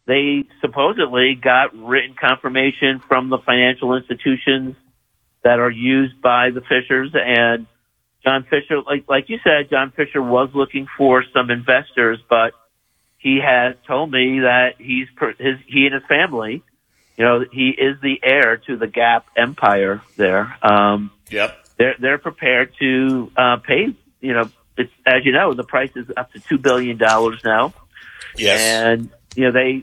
they supposedly got written confirmation from the financial institutions that are used by the Fishers. And John Fisher, like you said, John Fisher was looking for some investors, but he has told me that he and his family, he is the heir to the Gap empire there. Yep. They're prepared to pay, it's, as you know, the price is up to $2 billion now. Yes. And, they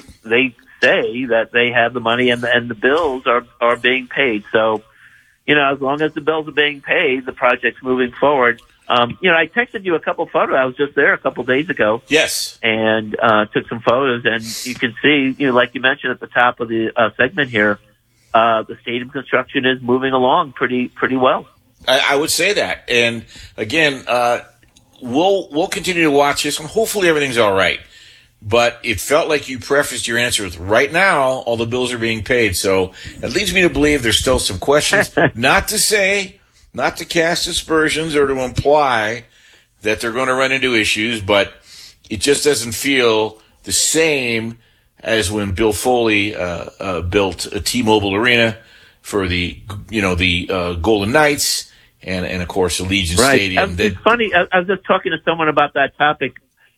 say that they have the money and the bills are being paid. So, as long as the bills are being paid, the project's moving forward. I texted you a couple photos. I was just there a couple days ago. Yes. And took some photos, and you can see, like you mentioned at the top of the segment here, the stadium construction is moving along pretty well. I would say that. And again, we'll continue to watch this, and hopefully everything's all right. But it felt like you prefaced your answer with, right now, all the bills are being paid. So it leads me to believe there's still some questions. Not to cast aspersions or to imply that they're going to run into issues, but it just doesn't feel the same as when Bill Foley built a T-Mobile Arena for the Golden Knights and of course Allegiant Stadium. It's funny. I was just talking to someone about that topic.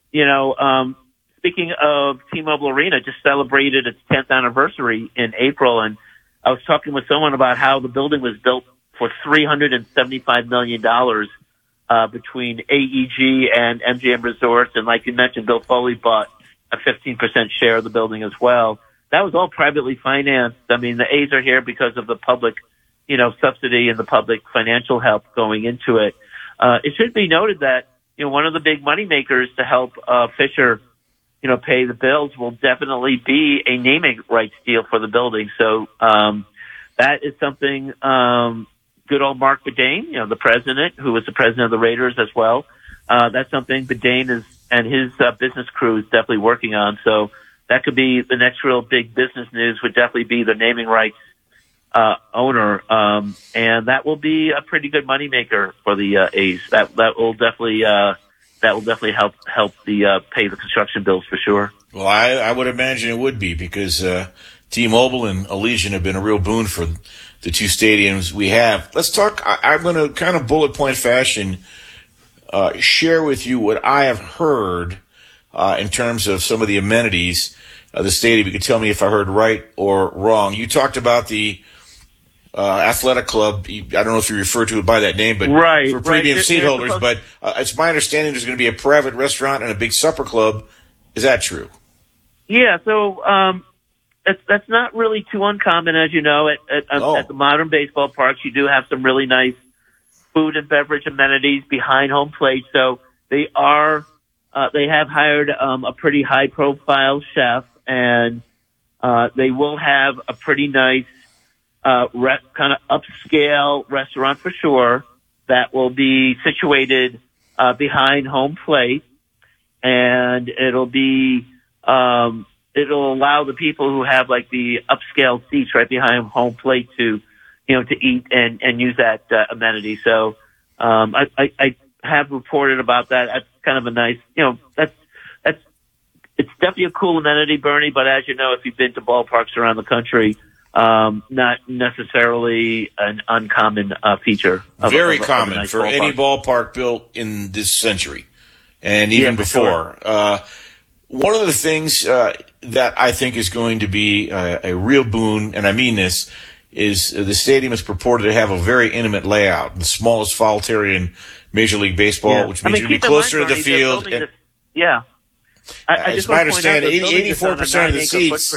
Speaking of T-Mobile Arena, just celebrated its 10th anniversary in April, and I was talking with someone about how the building was built for $375 million between AEG and MGM Resorts, and like you mentioned, Bill Foley bought a 15% share of the building as well. That was all privately financed. I mean, the A's are here because of the public, subsidy and the public financial help going into it. It should be noted that one of the big money makers to help Fisher pay the bills will definitely be a naming rights deal for the building. So, that is something, good old Mark Bedane, the president, who was the president of the Raiders as well. That's something Bedane and his business crew is definitely working on. So that could be the next real big business news, would definitely be the naming rights, owner. And that will be a pretty good moneymaker for the, A's. That will definitely help the pay the construction bills for sure. Well, I would imagine it would be, because T-Mobile and Allegiant have been a real boon for the two stadiums we have. Let's talk. I'm going to kind of bullet point fashion share with you what I have heard in terms of some of the amenities of the stadium. You can tell me if I heard right or wrong. You talked about the athletic club. I don't know if you refer to it by that name, but for premium seat holders. But it's my understanding there's going to be a private restaurant and a big supper club. Is that true? Yeah. So that's not really too uncommon, as you know. At the modern baseball parks, you do have some really nice food and beverage amenities behind home plate. So they have hired a pretty high profile chef, and they will have a pretty nice kind of upscale restaurant for sure that will be situated behind home plate, and it'll allow the people who have like the upscale seats right behind home plate to eat and use that amenity. So I have reported about that. That's kind of a nice, it's definitely a cool amenity, Bernie. But as you know, if you've been to ballparks around the country, not necessarily an uncommon feature. Very common nice for any ballpark built in this century, and even before. Sure. One of the things that I think is going to be a real boon, and I mean this, is the stadium is purported to have a very intimate layout, the smallest foul area in Major League Baseball, which means you'll be closer to the field. I just my understanding, 84% of the seats.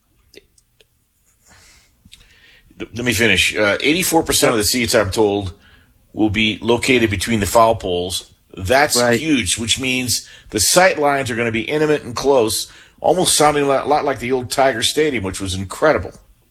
Let me finish. 84% of the seats, I'm told, will be located between the foul poles. That's huge, which means the sight lines are going to be intimate and close, almost sounding a lot like the old Tiger Stadium, which was incredible.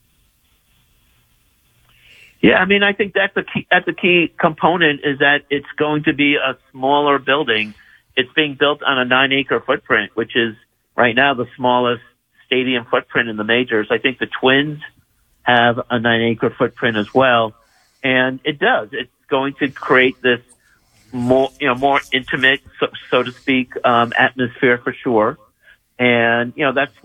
Yeah, I mean, I think that's the key component, is that it's going to be a smaller building. It's being built on a 9-acre footprint, which is right now the smallest stadium footprint in the majors. I think the Twins have a 9-acre footprint as well, and it does. It's going to create this more intimate, so to speak, atmosphere for sure. And that's